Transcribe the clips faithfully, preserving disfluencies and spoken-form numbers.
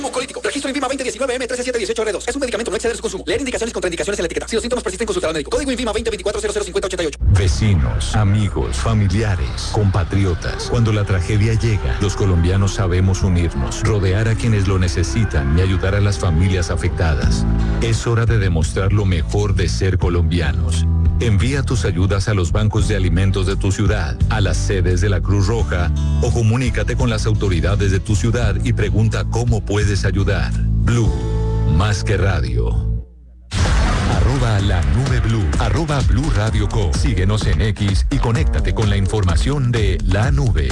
Mucolítico. Registro INVIMA veinte diecinueve M trece siete dieciocho R dos. Es un medicamento, no exceder su consumo. Leer indicaciones y contraindicaciones en la etiqueta. Si los síntomas persisten, consultar al médico. Código INVIMA veinte veinticuatro cero cero cincuenta ochenta y ocho. Vecinos, amigos, familiares, compatriotas. Cuando la tragedia llega, los colombianos sabemos unirnos, rodear a quienes lo necesitan y ayudar a las familias afectadas. Es hora de demostrar lo mejor de ser colombianos. Envía tus ayudas a los bancos de alimentos de tu ciudad, a las sedes de la Cruz Roja o comunícate con las autoridades de tu ciudad y pregunta cómo puedes ayudar. Blue, más que radio. Arroba la nube Blue, arroba Blue Radio Co. Síguenos en X y conéctate con la información de la nube.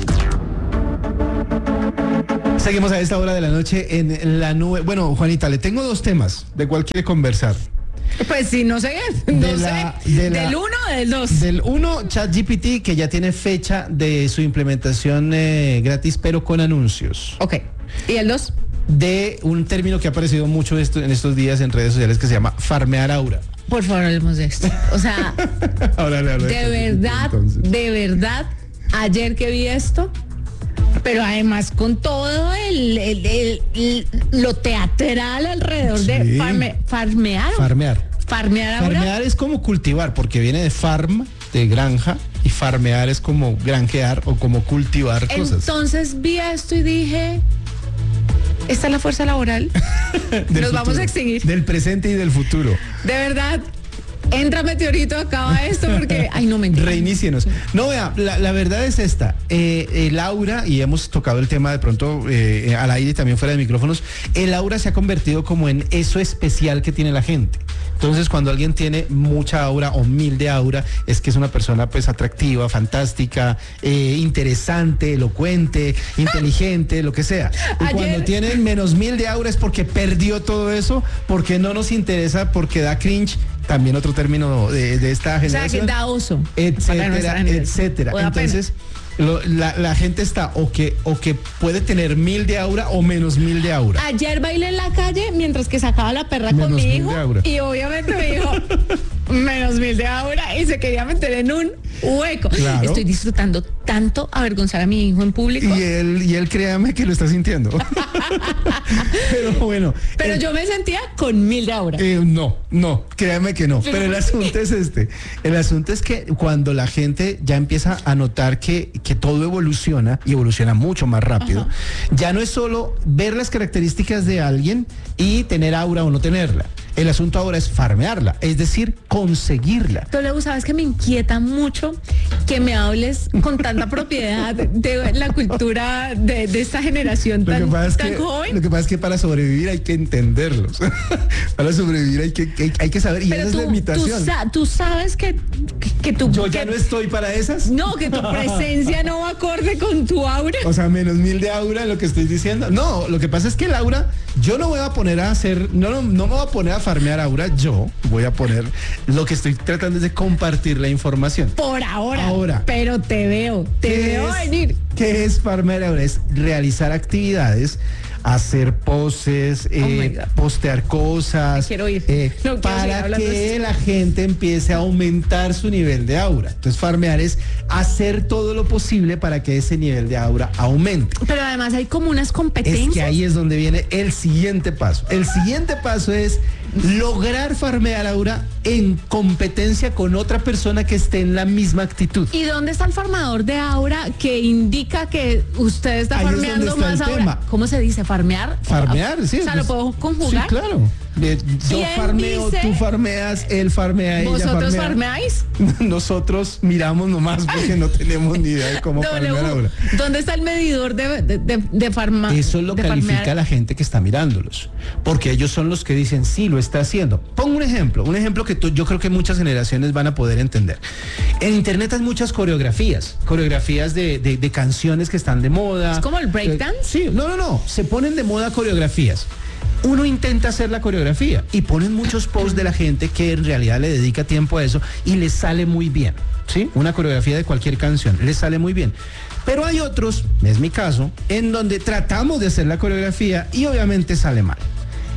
Seguimos a esta hora de la noche en la nube. Bueno, Juanita, le tengo dos temas de cuál quiere conversar. Pues sí, no sé, no de la, sé, de la, del uno o del dos. Del uno, ChatGPT, que ya tiene fecha de su implementación eh, gratis, pero con anuncios. Ok, ¿y el dos? De un término que ha aparecido mucho esto, en estos días en redes sociales que se llama farmear aura. Por favor, hablemos de esto. O sea, Ahora le hablo de, de verdad, entonces. de verdad, ayer que vi esto, pero además con todo el, el, el, el lo teatral alrededor sí. de farme, farmear. Farmear. Farmear ahora. Farmear es como cultivar, porque viene de farm, de granja, y farmear es como granjear o como cultivar cosas. Entonces vi esto y dije, esta es la fuerza laboral. Nos futuro, vamos a extinguir. Del presente y del futuro. De verdad. Entra meteorito, acaba esto porque... Ay, no me entiendo. Reinícienos. No, vea, la, la verdad es esta. Eh, el aura, y hemos tocado el tema de pronto eh, al aire y también fuera de micrófonos, el aura se ha convertido como en eso especial que tiene la gente. Entonces, cuando alguien tiene mucha aura o mil de aura, es que es una persona pues atractiva, fantástica, eh, interesante, elocuente, inteligente, lo que sea. Y Ayer... cuando tienen menos mil de aura es porque perdió todo eso, porque no nos interesa, porque da cringe. También otro término de, de esta generación. O sea, que da oso. Etcétera, etcétera. Entonces, lo, la, la gente está o que, o que puede tener mil de aura o menos mil de aura. Ayer bailé en la calle mientras que sacaba la perra menos con mi hijo. Y obviamente me dijo menos mil de aura y se quería meter en un hueco. Claro. Estoy disfrutando tanto avergonzar a mi hijo en público. Y él, y él créame que lo está sintiendo. Pero bueno. Pero eh, yo me sentía con mil de aura. Eh, no, no, créame que no. Pero, Pero el asunto es este. El asunto es que cuando la gente ya empieza a notar que, que todo evoluciona y evoluciona mucho más rápido, ajá, ya no es solo ver las características de alguien y tener aura o no tenerla. El asunto ahora es farmearla, es decir, conseguirla. Toledo, sabes que me inquieta mucho que me hables con tanta propiedad de la cultura de, de esta generación tan, tan que, joven. Lo que pasa es que para sobrevivir hay que entenderlos. Para sobrevivir hay que, hay, hay que saber, y pero esa tú, es la invitación. Tú, sa tú sabes que, que, que tú... Yo que, ya no estoy para esas. No, que tu presencia no va acorde con tu aura. O sea, menos mil de aura, lo que estoy diciendo. No, lo que pasa es que el aura, yo no voy a poner a hacer, no, no, no me voy a poner a farmear aura, yo voy a poner, lo que estoy tratando es de compartir la información. Por ahora. Ahora. Pero te veo, te veo es, venir. ¿Qué es farmear aura? Es realizar actividades, hacer poses, eh, oh postear cosas, quiero ir. Eh, no, para que la gente empiece a aumentar su nivel de aura. Entonces farmear es hacer todo lo posible para que ese nivel de aura aumente. Pero además hay como unas competencias. Es que ahí es donde viene el siguiente paso. El siguiente paso es lograr farmear aura en competencia con otra persona que esté en la misma actitud. ¿Y dónde está el farmador de aura que indica que usted está ahí farmeando más aura? Tema. ¿Cómo se dice? ¿Farmear? Farmear, sí. O sea, ¿lo puedo conjugar? Sí, claro. Yo farmeo, dice, tú farmeas, él farmea, ella farmea. ¿Vosotros farmeáis? Nosotros miramos nomás porque no tenemos ni idea de cómo farmear ahora. ¿Dónde está el medidor de, de, de, de farma? Eso lo califica farmear. La gente que está mirándolos, porque ellos son los que dicen, sí, lo está haciendo. Pongo un ejemplo, un ejemplo que tú, yo creo que muchas generaciones van a poder entender. En internet hay muchas coreografías, coreografías de, de, de canciones que están de moda. ¿Es como el breakdance? Sí, no, no, no, se ponen de moda coreografías. Uno intenta hacer la coreografía y ponen muchos posts de la gente que en realidad le dedica tiempo a eso y les sale muy bien, ¿sí? Una coreografía de cualquier canción, les sale muy bien. Pero hay otros, es mi caso, en donde tratamos de hacer la coreografía y obviamente sale mal.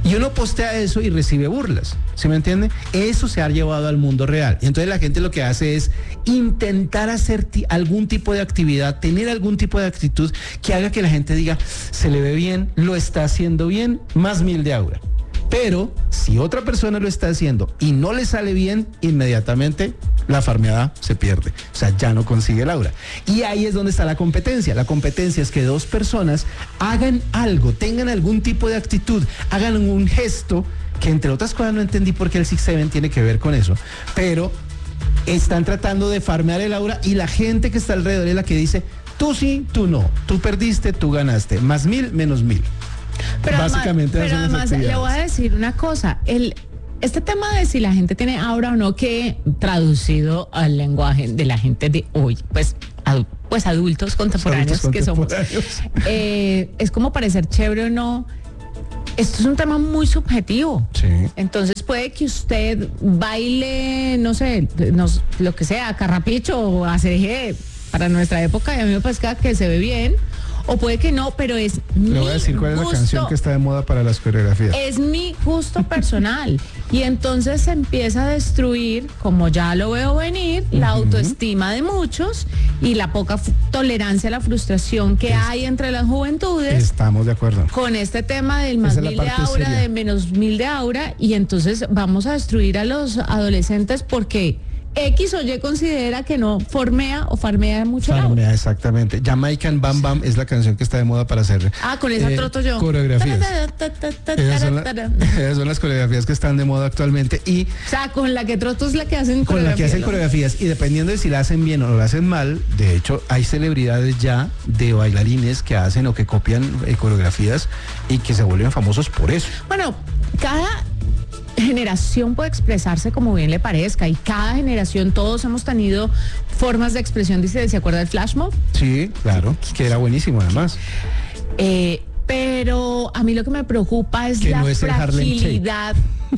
Y uno postea eso y recibe burlas, ¿sí me entiende? Eso se ha llevado al mundo real. Y entonces la gente lo que hace es intentar hacer t- algún tipo de actividad, tener algún tipo de actitud que haga que la gente diga, se le ve bien, lo está haciendo bien, más mil de aura. Pero si otra persona lo está haciendo y no le sale bien, inmediatamente la farmeada se pierde. O sea, ya no consigue el aura. Y ahí es donde está la competencia. La competencia es que dos personas hagan algo, tengan algún tipo de actitud, hagan un gesto, que entre otras cosas no entendí por qué el Six Seven tiene que ver con eso, pero están tratando de farmear el aura y la gente que está alrededor es la que dice, tú sí, tú no, tú perdiste, tú ganaste, más mil, menos mil. Pero básicamente además, pero además le voy a decir una cosa, el este tema de si la gente tiene aura o no, que traducido al lenguaje de la gente de hoy, pues, ad, pues adultos contemporáneos, adultos que contemporáneos. somos, eh, es como parecer chévere o no. Esto es un tema muy subjetivo. Sí. Entonces puede que usted baile, no sé, no, lo que sea, carrapicho o acerejé para nuestra época, y a mí me parece que se ve bien. O puede que no, pero es mi Le voy a decir cuál gusto, es la canción que está de moda para las coreografías. Es mi gusto personal. Y entonces se empieza a destruir, como ya lo veo venir, uh-huh. la autoestima de muchos y la poca f- tolerancia a la frustración que es, hay entre las juventudes. Estamos de acuerdo. Con este tema del más mil de aura, seria. de menos mil de aura, y entonces vamos a destruir a los adolescentes porque X o Y considera que no formea o farmea mucho farmea, el aura. Exactamente. Jamaican Bam Bam es la canción que está de moda para hacer Ah, con esa eh, troto yo. coreografías. Esas son, la, esas son las coreografías que están de moda actualmente y... O sea, con la que troto es la que hacen coreografías. Con la que hacen coreografías y dependiendo de si la hacen bien o la hacen mal, de hecho hay celebridades ya de bailarines que hacen o que copian eh, coreografías y que se vuelven famosos por eso. Bueno, cada generación puede expresarse como bien le parezca y cada generación todos hemos tenido formas de expresión. Dice, ¿se acuerda del flash mob? Sí, claro, que era buenísimo además. Eh, pero a mí lo que me preocupa es que la no es fragilidad.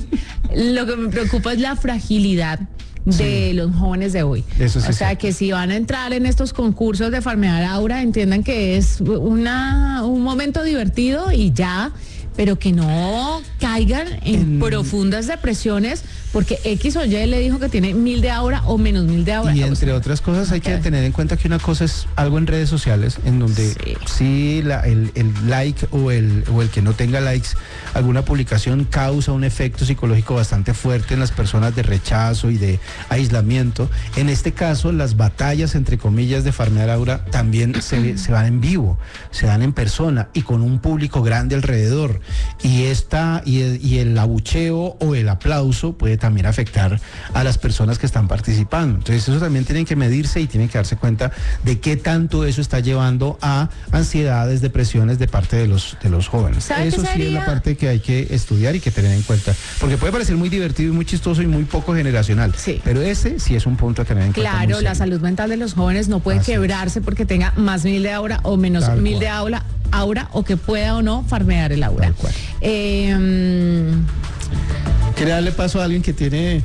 Lo que me preocupa es la fragilidad de sí. los jóvenes de hoy. Eso sí, o sea, sí. que si van a entrar en estos concursos de farmear aura, entiendan que es una, un momento divertido y ya, pero que no caigan en, en profundas depresiones porque X o Y le dijo que tiene mil de aura o menos mil de aura. Y entre otras cosas hay que tener en cuenta que una cosa es algo en redes sociales en donde sí, sí la, el, el like o el, o el que no tenga likes, alguna publicación causa un efecto psicológico bastante fuerte en las personas de rechazo y de aislamiento. En este caso, las batallas, entre comillas, de farmear aura también se, se van en vivo, se dan en persona y con un público grande alrededor. Y, esta, y, el, y el abucheo o el aplauso puede también afectar a las personas que están participando. Entonces eso también tienen que medirse y tienen que darse cuenta de qué tanto eso está llevando a ansiedades, depresiones de parte de los, de los jóvenes. Eso sí es la parte que hay que estudiar y que tener en cuenta. Porque puede parecer muy divertido y muy chistoso y muy poco generacional. Sí. Pero ese sí es un punto a tener en cuenta. Claro, la salud mental de los jóvenes no puede Así quebrarse es. porque tenga más mil de aura o menos Tal mil cual. de aura. aura o que pueda o no farmear el aura. Eh, um... ¿Quiere darle paso a alguien que tiene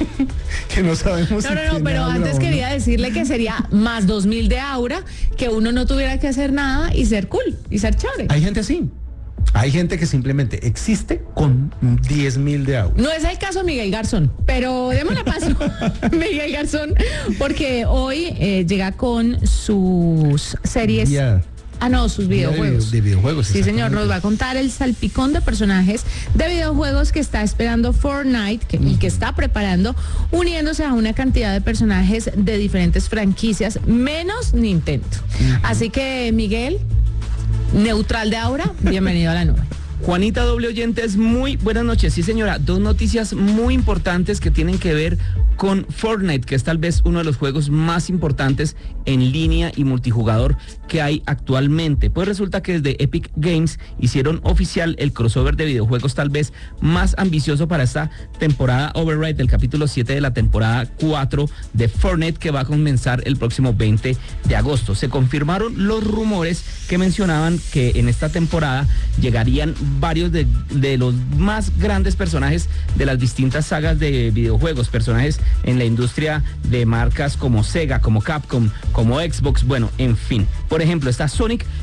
que no sabemos? No, si no, no, pero antes no. quería decirle que sería más dos mil de aura, que uno no tuviera que hacer nada y ser cool y ser chévere. Hay gente así. Hay gente que simplemente existe con diez mil de aura. No es el caso de Miguel Garzón, pero démosle paso a Miguel Garzón, porque hoy eh, llega con sus series. Yeah. Ah, no, sus videojuegos. De videojuegos. Sí, señor, nos va a contar el salpicón de personajes de videojuegos que está esperando Fortnite que, uh-huh. y que está preparando, uniéndose a una cantidad de personajes de diferentes franquicias, menos Nintendo. Uh-huh. Así que, Miguel, neutral de aura, bienvenido a la nube. Juanita, doble oyentes, muy buenas noches. Sí, señora, dos noticias muy importantes que tienen que ver con Fortnite, que es tal vez uno de los juegos más importantes en línea y multijugador que hay actualmente. Pues resulta que desde Epic Games hicieron oficial el crossover de videojuegos tal vez más ambicioso para esta temporada Override del capítulo siete de la temporada cuatro de Fortnite, que va a comenzar el próximo veinte de agosto. Se confirmaron los rumores que mencionaban que en esta temporada llegarían varios de, de los más grandes personajes de las distintas sagas de videojuegos, personajes en la industria de marcas como Sega, como Capcom, como Xbox, bueno, en fin. Por ejemplo, está Sonic,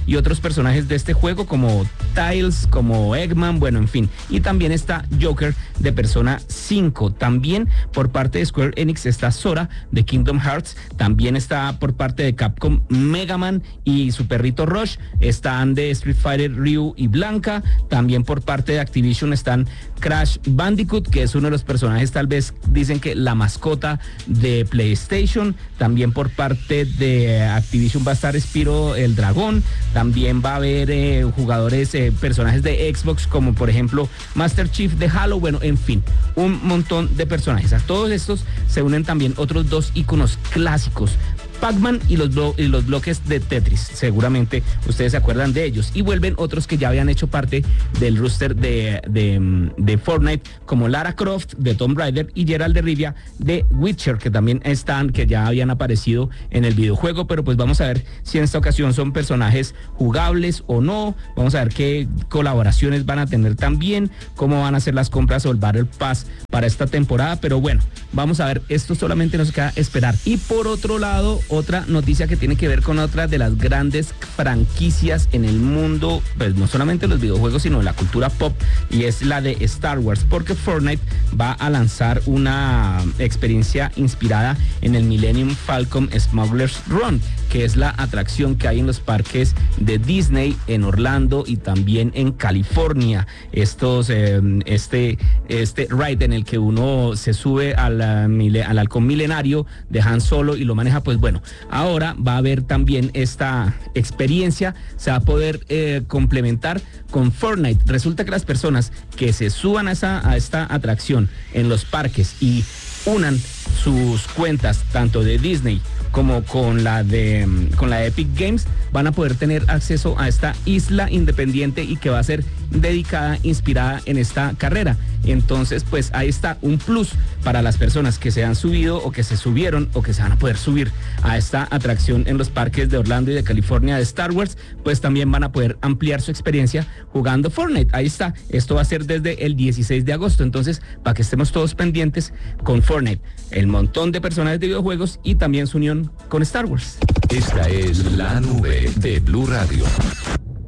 y otros personajes de este juego como Tails, como Eggman, bueno, en fin. Y también está Joker de Persona cinco. También por parte de Square Enix está Sora de Kingdom Hearts. También está por parte de Capcom Mega Man y su perrito Rush. Están de Street Fighter Ryu y Blanca. También por parte de Activision están Crash Bandicoot, que es uno de los personajes, tal vez dicen que la mascota de PlayStation. También por parte de Activision va a estar Spyro el dragón. También va a haber eh, jugadores, eh, personajes de Xbox, como por ejemplo Master Chief de Halo. Bueno, en fin, un montón de personajes. A todos estos se unen también otros dos iconos clásicos, Pac-Man y los, blo- y los bloques de Tetris. Seguramente ustedes se acuerdan de ellos. Y vuelven otros que ya habían hecho parte del roster de, de, de Fortnite, como Lara Croft de Tomb Raider y Geralt de Rivia de Witcher, que también están, que ya habían aparecido en el videojuego. Pero pues vamos a ver si en esta ocasión son personajes jugables o no. Vamos a ver qué colaboraciones van a tener también, cómo van a ser las compras o el Battle Pass para esta temporada. Pero bueno, vamos a ver, esto solamente nos queda esperar. Y por otro lado, otra noticia que tiene que ver con otra de las grandes franquicias en el mundo, pues no solamente los videojuegos, sino la cultura pop, y es la de Star Wars, porque Fortnite va a lanzar una experiencia inspirada en el Millennium Falcon Smuggler's Run, que es la atracción que hay en los parques de Disney en Orlando y también en California. Estos, eh, este, este ride en el que uno se sube al, al halcón milenario de Han Solo y lo maneja, pues bueno, ahora va a haber también esta experiencia, se va a poder eh, complementar con Fortnite. Resulta que las personas que se suban a, esa, a esta atracción en los parques y unan sus cuentas tanto de Disney como con la de con la de Epic Games, van a poder tener acceso a esta isla independiente y que va a ser dedicada, inspirada en esta carrera. Entonces, pues ahí está un plus para las personas que se han subido o que se subieron o que se van a poder subir a esta atracción en los parques de Orlando y de California de Star Wars, pues también van a poder ampliar su experiencia jugando Fortnite. Ahí está, esto va a ser desde el dieciséis de agosto, entonces para que estemos todos pendientes con Fortnite, el montón de personajes de videojuegos y también su unión con Star Wars. Esta es la nube de Blue Radio.